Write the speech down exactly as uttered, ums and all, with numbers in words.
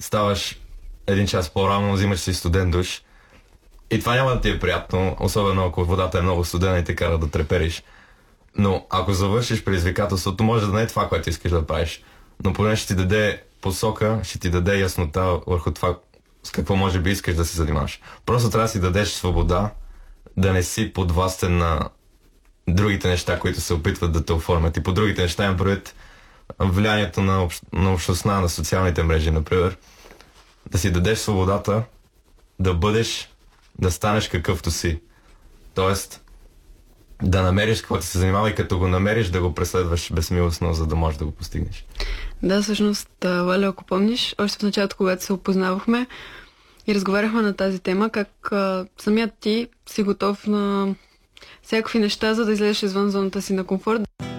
ставаш един час по-рано, взимаш си студен душ. И това няма да ти е приятно, особено ако водата е много студена и те кара да трепериш. Но ако завършиш предизвикателството, може да не е това, което искаш да правиш. Но поне ще ти даде посока, ще ти даде яснота върху това с какво може би искаш да се занимаваш. Просто трябва да си дадеш свобода, да не си подвластен на другите неща, които се опитват да те оформят. И по другите неща имам предвид влиянието на, общ... на общността, на социалните мрежи, например. Да си дадеш свободата да бъдеш, да станеш какъвто си. Тоест, да намериш какво ти се занимава и като го намериш, да го преследваш безмилостно, за да можеш да го постигнеш. Да, всъщност, Валя, ако помниш, още в началото, когато се опознавахме и разговаряхме на тази тема, как а, самият ти си готов на всякакви неща, за да излезеш извън зоната си на комфорт.